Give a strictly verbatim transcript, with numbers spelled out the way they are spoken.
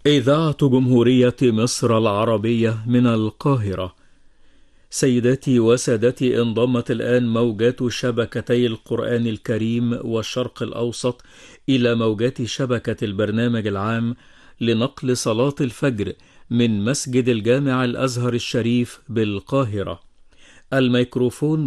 إذاعة جمهورية مصر العربية من القاهرة. سيداتي وسادتي، انضمت الآن موجات شبكتي القرآن الكريم والشرق الأوسط إلى موجات شبكة البرنامج العام لنقل صلاة الفجر من مسجد الجامع الأزهر الشريف بالقاهرة. الميكروفون